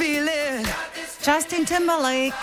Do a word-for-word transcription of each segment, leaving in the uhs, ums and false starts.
feel it. Justin Timberlake.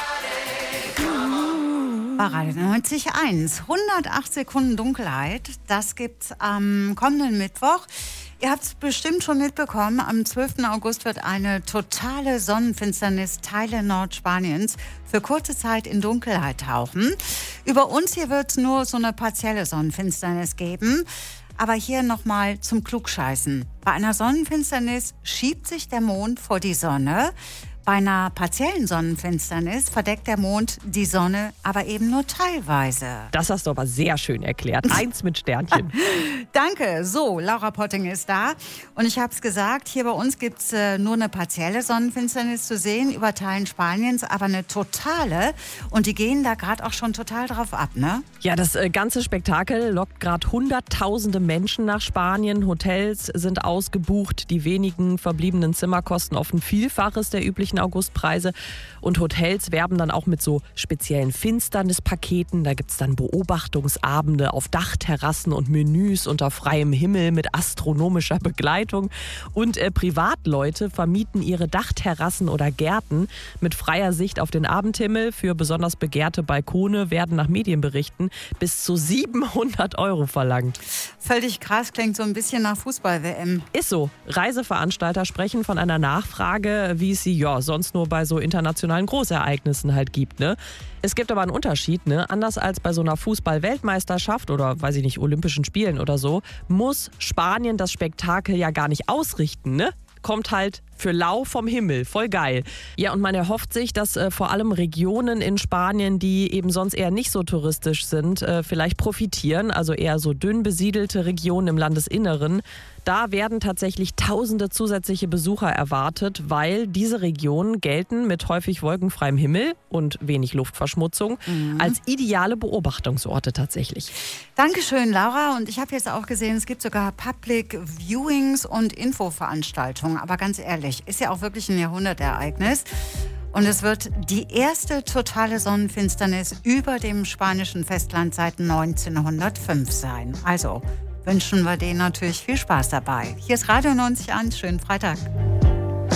Bei Radio neunzig Komma eins. hundertacht Sekunden Dunkelheit. Das gibt's am kommenden Mittwoch. Ihr habt es bestimmt schon mitbekommen, am zwölften August wird eine totale Sonnenfinsternis Teile Nordspaniens für kurze Zeit in Dunkelheit tauchen. Über uns hier wird es nur so eine partielle Sonnenfinsternis geben. Aber hier nochmal zum Klugscheißen. Bei einer Sonnenfinsternis schiebt sich der Mond vor die Sonne. Bei einer partiellen Sonnenfinsternis verdeckt der Mond die Sonne, aber eben nur teilweise. Das hast du aber sehr schön erklärt. Eins mit Sternchen. Danke. So, Laura Potting ist da. Und ich habe es gesagt, hier bei uns gibt es äh, nur eine partielle Sonnenfinsternis zu sehen über Teilen Spaniens, aber eine totale. Und die gehen da gerade auch schon total drauf ab, ne? Ja, das äh, ganze Spektakel lockt gerade hunderttausende Menschen nach Spanien. Hotels sind ausgebucht. Die wenigen verbliebenen Zimmer kosten oft ein Vielfaches der üblichen Augustpreise. Und Hotels werben dann auch mit so speziellen Finsternispaketen. Da gibt es dann Beobachtungsabende auf Dachterrassen und Menüs unter freiem Himmel mit astronomischer Begleitung. Und äh, Privatleute vermieten ihre Dachterrassen oder Gärten mit freier Sicht auf den Abendhimmel. Für besonders begehrte Balkone werden nach Medienberichten bis zu siebenhundert Euro verlangt. Völlig krass, klingt so ein bisschen nach Fußball-W M. Ist so. Reiseveranstalter sprechen von einer Nachfrage, wie es sie ja sonst nur bei so internationalen Großereignissen halt gibt, ne? Es gibt aber einen Unterschied, ne? Anders als bei so einer Fußball-Weltmeisterschaft oder, weiß ich nicht, Olympischen Spielen oder so, muss Spanien das Spektakel ja gar nicht ausrichten, ne? Kommt halt für lau vom Himmel. Voll geil. Ja, und man erhofft sich, dass äh, vor allem Regionen in Spanien, die eben sonst eher nicht so touristisch sind, äh, vielleicht profitieren. Also eher so dünn besiedelte Regionen im Landesinneren. Da werden tatsächlich tausende zusätzliche Besucher erwartet, weil diese Regionen gelten mit häufig wolkenfreiem Himmel und wenig Luftverschmutzung mhm. als ideale Beobachtungsorte tatsächlich. Dankeschön, Laura. Und ich habe jetzt auch gesehen, es gibt sogar Public Viewings und Infoveranstaltungen. Aber ganz ehrlich, ist ja auch wirklich ein Jahrhundertereignis. Und es wird die erste totale Sonnenfinsternis über dem spanischen Festland seit neunzehnhundertfünf sein. Also wünschen wir denen natürlich viel Spaß dabei. Hier ist Radio neunzig Komma eins. Schönen Freitag.